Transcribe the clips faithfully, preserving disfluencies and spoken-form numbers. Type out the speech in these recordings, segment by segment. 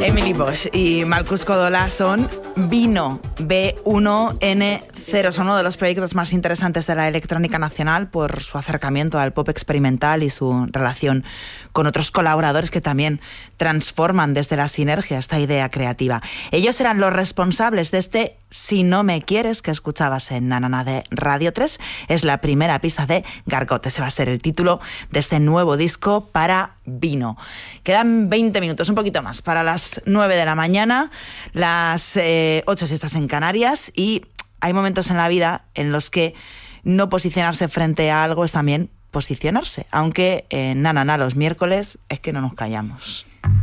Emily Bosch y Marcus Codolà son Vino, B uno N cero. Son uno de los proyectos más interesantes de la electrónica nacional por su acercamiento al pop experimental y su relación con otros colaboradores que también transforman desde la sinergia esta idea creativa. Ellos eran los responsables de este Si no me quieres que escuchabas en Nanana de Radio tres. Es la primera pista de Gargot. Ese va a ser el título de este nuevo disco para Vino. Quedan veinte minutos, un poquito más, para las nueve de la mañana, las eh, ocho si estás en Canarias, y hay momentos en la vida en los que no posicionarse frente a algo es también posicionarse, aunque en Nanana los miércoles es que no nos callamos.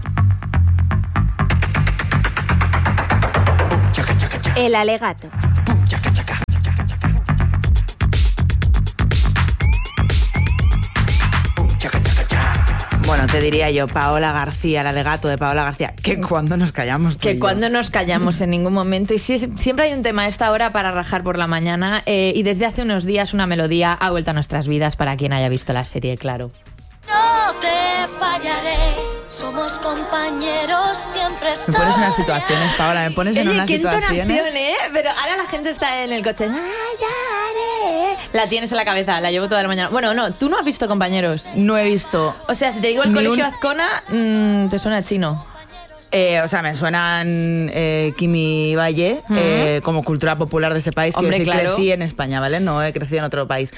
El alegato. Bueno, te diría yo, Paola García, el alegato de Paola García, que cuando nos callamos tú Que y yo. cuando nos callamos en ningún momento. Y sí, siempre hay un tema a esta hora para rajar por la mañana, eh, y desde hace unos días una melodía ha vuelto a nuestras vidas para quien haya visto la serie, claro. No te fallaré, somos compañeros, siempre estaré. Me pones en unas situaciones, Paola, me pones en Oye, unas qué situaciones. entonación, ¿eh? Pero ahora la gente está en el coche. Fallaré. La tienes en la cabeza, la llevo toda la mañana. Bueno, no, tú no has visto Compañeros. No he visto. O sea, si te digo el Ni colegio un- Azcona, mmm, te suena chino. Eh, o sea, me suenan eh, Kimi Valle Ujú. eh, como cultura popular de ese país. Hombre, Quiero decir, claro. crecí en España, ¿vale? No he crecido en otro país.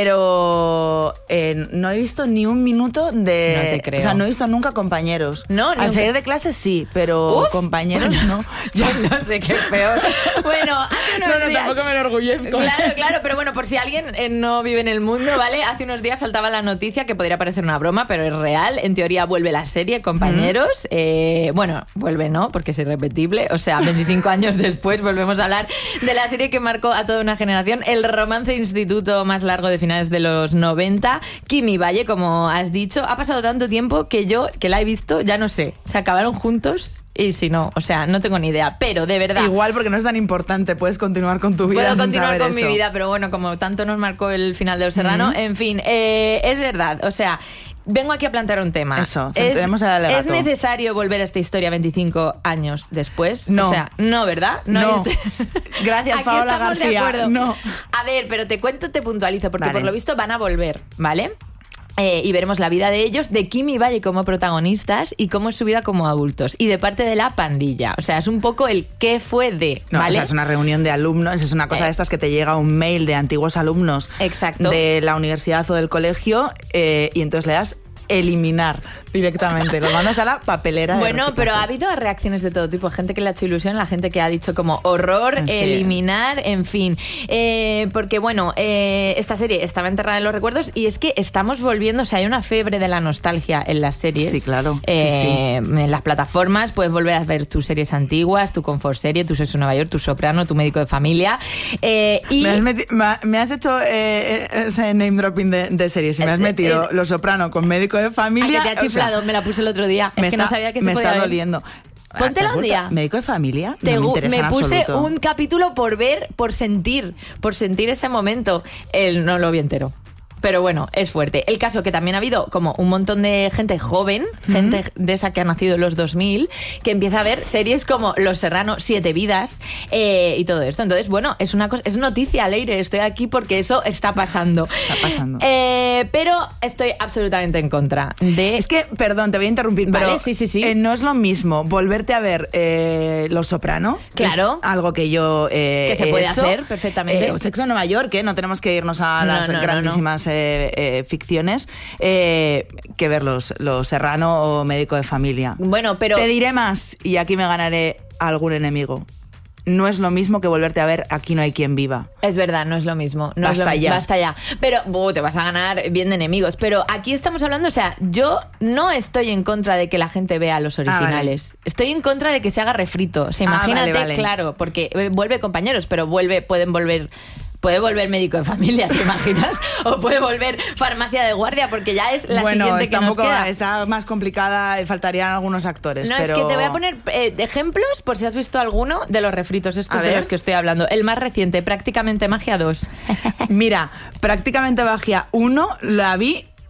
Pero eh, no he visto ni un minuto de... No te creo. O sea, no he visto nunca Compañeros. No, Al nunca. salir de clase sí, pero Uf, compañeros bueno. no. Ya. No sé qué peor. Bueno, hace unos No, no, días... tampoco me enorgullezco. Claro, claro, pero bueno, por si alguien eh, no vive en el mundo, ¿vale? Hace unos días saltaba la noticia, que podría parecer una broma, pero es real. En teoría vuelve la serie, Compañeros. Eh, bueno, vuelve, ¿no? Porque es irrepetible. O sea, veinticinco años después volvemos a hablar de la serie que marcó a toda una generación, el romance instituto más largo de finales de los noventa. Kimi Valle, como has dicho, ha pasado tanto tiempo que yo, que la he visto, ya no sé. ¿Se acabaron juntos? Y si no, o sea, no tengo ni idea. Pero de verdad... Igual porque no es tan importante, puedes continuar con tu vida. Puedo sin continuar saber con eso. mi vida, pero bueno, como tanto nos marcó el final de Los Serrano, Ujú. en fin, eh, es verdad, o sea... Vengo aquí a plantear un tema. Eso, ¿Es, centremos el alegato. ¿Es necesario volver a esta historia veinticinco años después? No. O sea, no, ¿verdad? No. hay- Gracias, Aquí Paola estamos de García. acuerdo. No. A ver, pero te cuento, te puntualizo, porque Vale. por lo visto van a volver, ¿vale? Eh, y veremos la vida de ellos, de Kimi Valle como protagonistas y cómo es su vida como adultos. Y de parte de la pandilla. O sea, es un poco el qué fue de, No, ¿vale? o sea, es una reunión de alumnos, es una cosa Eh. de estas que te llega un mail de antiguos alumnos Exacto. de la universidad o del colegio eh, y entonces le das eliminar directamente, lo mandas a la papelera. de Bueno, reciclaje. pero ha habido reacciones de todo tipo, gente que le ha hecho ilusión, la gente que ha dicho como horror, Es que- eliminar, en fin. Eh, porque bueno, eh, esta serie estaba enterrada en los recuerdos y es que estamos volviendo, o sea, hay una fiebre de la nostalgia en las series. Sí, claro. Sí, Eh, En las plataformas puedes volver a ver tus series antiguas, tu Confort Serie, tu Sexo en Nueva York, tu Soprano, tu Médico de Familia. Eh, y Me has, meti- ma- me has hecho eh, eh, ese name dropping de, de series y me has Eh, metido eh, Los Soprano con Médico de ¿a Familia. que te ha o sea, chiflado? Me la puse el otro día. me es que está, no sabía que se me podía está ver. doliendo. Póntela ¿Te has un vuelto- día. ¿Médico de Familia? Te no me gu- interesa en puse absoluto. un capítulo por ver, por sentir, por sentir ese momento. El, no lo vi entero. Pero bueno, es fuerte. El caso que también ha habido como un montón de gente joven, gente de esa que ha nacido en los dos mil, que empieza a ver series como Los Serrano, Siete Vidas eh, y todo esto. Entonces, bueno, es una cosa, es noticia al aire. Estoy aquí porque eso está pasando. Está pasando. Eh, pero estoy absolutamente en contra de... Es que, perdón, te voy a interrumpir, Vale, pero sí, sí, sí. eh, no es lo mismo volverte a ver eh, Los Soprano, que Claro. es algo que yo eh, Que se he puede hecho. hacer perfectamente. Eh, o Sexo en Nueva York, ¿eh? No tenemos que irnos a No, las no, no, grandísimas eh, eh, ficciones, eh, que ver Los, los Serrano o Médico de Familia. Bueno, pero... Te diré más, y aquí me ganaré a algún enemigo. No es lo mismo que volverte a ver Aquí no hay quien viva. Es verdad, no es lo mismo. No Basta es lo, ya. Basta ya. Pero buh, te vas a ganar bien de enemigos. Pero aquí estamos hablando, o sea, yo no estoy en contra de que la gente vea los originales. vale. Estoy en contra de que se haga refrito. O sea, Ah, imagínate, vale, vale. claro, porque eh, vuelve Compañeros, pero vuelve, pueden volver... Puede volver Médico de Familia, ¿te imaginas? O puede volver Farmacia de Guardia, porque ya es la bueno, siguiente está, que un nos poco, queda. está más complicada, eh, faltarían algunos actores. No, pero... es que te voy a poner eh, ejemplos, por si has visto alguno, de los refritos estos A de ver. los que estoy hablando. El más reciente, Prácticamente Magia dos. Mira, prácticamente Magia uno la vi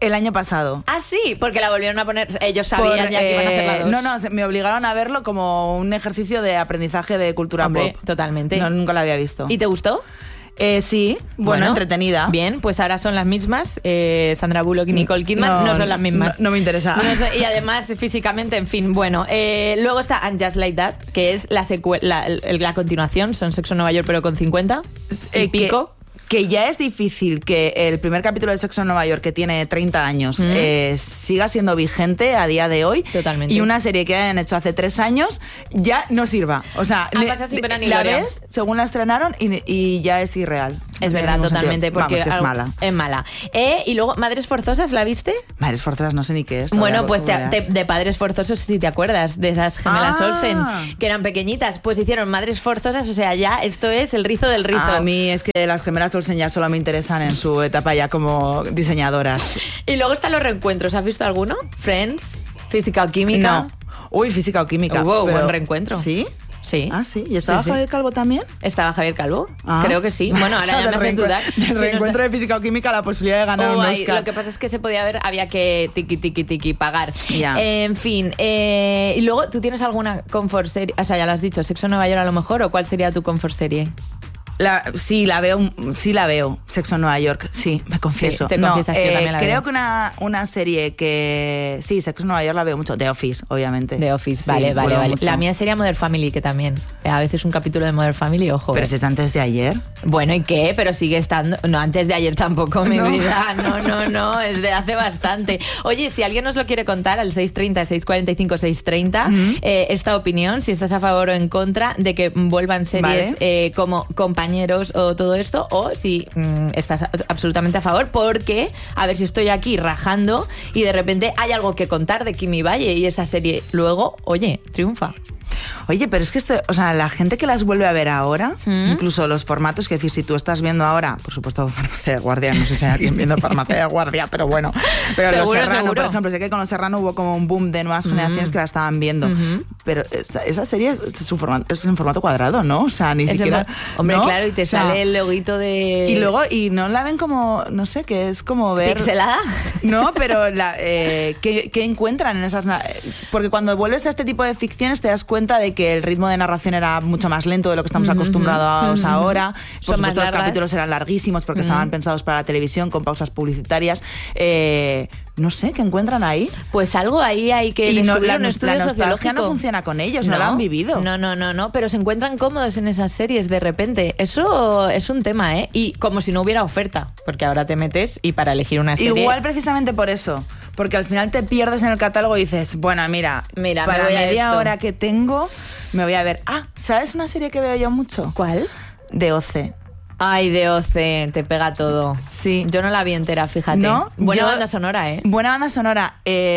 El año pasado. Ah, sí, porque la volvieron a poner. Ellos sabían Por, ya que iban a hacer la eh, dos. No, no, se- me obligaron a verlo como un ejercicio de aprendizaje de cultura Hombre, pop. totalmente. No, nunca la había visto. ¿Y te gustó? Eh, sí, bueno, entretenida. Bien, pues ahora son las mismas. Eh, Sandra Bullock y Nicole Kidman no, son las mismas. No, no me interesa. No sé, y además, físicamente, en fin, bueno. Eh, luego está And Just Like That, que es la, secue- la, la continuación. Son Sexo en Nueva York, pero con cincuenta y Eh, pico. Que, que ya es difícil que el primer capítulo de Sexo en Nueva York, que tiene treinta años, Mm. eh, siga siendo vigente a día de hoy. Totalmente. Y una serie que hayan hecho hace tres años ya no sirva. O sea, Ha ne- pasado sin pena ni la gloria. ves según la estrenaron y, y ya es irreal. No Es tiene verdad, ningún totalmente. sentido. Porque Vamos, que es algo- mala. Es mala. Eh, y luego, Madres Forzosas, ¿la viste? Madres forzadas no sé ni qué es. Bueno, todavía, pues te- voy a- te- de Padres Forzosos, si te acuerdas, de esas gemelas Ah. Olsen, que eran pequeñitas, pues hicieron Madres Forzosas, o sea, ya esto es el rizo del rizo. A mí es que las gemelas Olsen ya solo me interesan en su etapa ya como diseñadoras. Y luego están los reencuentros, ¿has visto alguno? Friends, Física o Química. No. Uy, física o química. Hubo pero- buen reencuentro. ¿Sí? Sí. Ah, sí. ¿Y estaba Sí, sí. Javier Calvo también? ¿Estaba Javier Calvo? Ah. Creo que sí. Bueno, O ahora sea, ya me del haces reencue- dudar. Del Sí, no reencuentro está- de física o química, la posibilidad de ganar Oh, un ay, Oscar. lo que pasa es que se podía ver, había que tiqui, tiqui, tiqui, pagar. Ya. Eh, en fin, eh, y luego, ¿tú tienes alguna comfort serie? O sea, ya lo has dicho, ¿Sexo en Nueva York a lo mejor? ¿O cuál sería tu comfort serie? La, sí, la veo, sí la veo. Sexo en Nueva York, sí, me confieso. Sí, te No, confiesas, yo eh, también la creo veo. que una, una serie que... Sí, Sexo en Nueva York la veo mucho. The Office, obviamente. The Office, Sí, vale, vale, vuelvo vale. mucho. La mía sería Modern Family, que también. A veces un capítulo de Modern Family, ojo. Pero eh. si es antes de ayer. Bueno, ¿y qué? Pero sigue estando... No, antes de ayer tampoco, mi No. vida. No, no, no, es de hace bastante. Oye, si alguien nos lo quiere contar al seis treinta, seis cuarenta y cinco, seis treinta, Ujú. eh, esta opinión, si estás a favor o en contra de que vuelvan series Vale. eh, como Compañeros o todo esto, o si mm, estás a- absolutamente a favor, porque, a ver si estoy aquí rajando y de repente hay algo que contar de Kimi Valle y esa serie luego, oye, triunfa. Oye, pero es que esto, o sea, la gente que las vuelve a ver ahora, ¿Mm? incluso los formatos, que decir, si tú estás viendo ahora, por supuesto, Farmacia de Guardia, no sé si hay alguien viendo Farmacia de Guardia, pero bueno. Pero Los Seguro, Serrano, seguro. por ejemplo, sé que con Los Serrano hubo como un boom de nuevas generaciones que la estaban viendo. Ujú. Pero esa, esa serie es, es, un formato, es en formato cuadrado, ¿no? O sea, ni Es siquiera... en- hombre, ¿no? claro, y te O sea, sale el loguito de... Y luego, y no la ven como, no sé, que es como ver... ¿Pixelada? No, pero la, eh, ¿qué, qué encuentran en esas...? na- Porque cuando vuelves a este tipo de ficciones te das cuenta de que el ritmo de narración era mucho más lento de lo que estamos Ujú, acostumbrados ujú. ahora. Por Son más supuesto, los largas. capítulos eran larguísimos porque estaban pensados para la televisión con pausas publicitarias. Eh, no sé, ¿qué encuentran ahí? Pues algo ahí hay que Y no- descubrir la, un nos- estudio la nostalgia sociológico. no funciona con ellos, no, la han vivido. No, no, no, no, pero se encuentran cómodos en esas series de repente. Eso es un tema, ¿eh? Y como si no hubiera oferta, porque ahora te metes y para elegir una serie... Igual precisamente por eso, porque al final te pierdes en el catálogo y dices, bueno, mira, Mira, me para voy a media esto. hora que tengo, me voy a ver. Ah, ¿sabes una serie que veo yo mucho? ¿Cuál? De O C. Ay, de O C, te pega todo. Sí. Yo no la vi entera, fíjate. ¿No? Buena Yo- banda sonora, ¿eh? Buena banda sonora.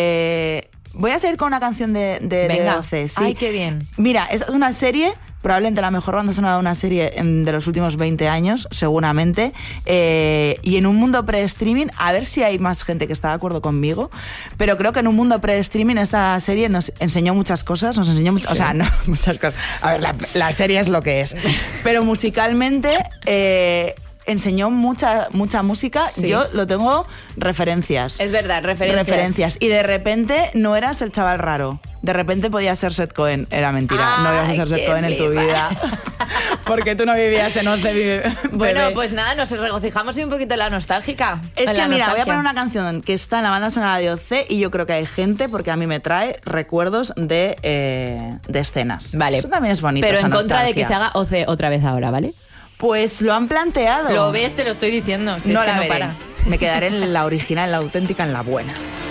Eh, voy a seguir con una canción de, de, de Venga. O C. Sí. Ay, qué bien. Mira, es una serie, probablemente la mejor banda sonora de una serie em, de los últimos veinte años, seguramente. Eh, y en un mundo pre-streaming, a ver si hay más gente que está de acuerdo conmigo, pero creo que en un mundo pre-streaming esta serie nos enseñó muchas cosas, nos enseñó muchas, o sea, no, muchas cosas. A ver, la, la serie es lo que es. Pero musicalmente... Eh, enseñó mucha mucha música. Sí. Yo lo tengo referencias. Es verdad, referencias. Referencias. Y de repente no eras el chaval raro. De repente podías ser Seth Cohen. Era mentira. no ibas a Ay, ser Seth qué Cohen en tu flipa. vida. Porque tú no vivías en once. Vive, Bueno, bebé. pues nada, nos regocijamos y un poquito en la nostálgica. Es En que la mira, voy a nostalgia. poner una canción que está en la banda sonora de O C y yo creo que hay gente, porque a mí me trae recuerdos de, eh, de escenas. Vale. Eso también es bonito. Pero esa en contra de que nostalgia. se haga O C otra vez ahora, ¿vale? Pues lo han planteado. Lo ves, te lo estoy diciendo. Si no es que la no veré. para. Me quedaré en la original, en la auténtica, en la buena.